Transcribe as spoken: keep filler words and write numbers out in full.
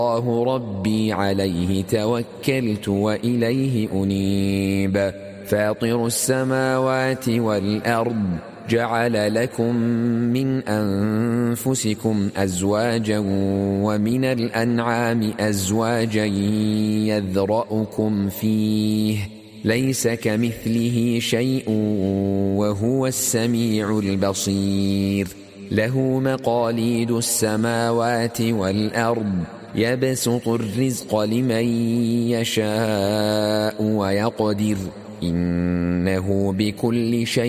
الله ربي عليه توكلت وإليه أنيب فاطر السماوات والأرض جعل لكم من أنفسكم أزواجا ومن الأنعام أزواجا يذرأكم فيه ليس كمثله شيء وهو السميع البصير له مقاليد السماوات والأرض يبسط الرزق لمن يشاء ويقدر إنه بكل شيء